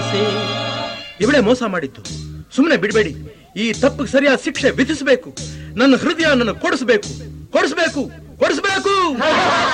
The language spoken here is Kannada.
ಕೇಸೆ. ಇವಳೇ ಮೋಸ ಮಾಡಿದ್ದು, ಸುಮ್ಮನೆ ಬಿಡಬೇಡಿ. ಈ ತಪ್ಪಿಗೆ ಸರಿಯಾದ ಶಿಕ್ಷೆ ವಿಧಿಸಬೇಕು. ನನ್ನ ಹೃದಯ ನನ್ನ ಕೊಡಿಸಬೇಕು.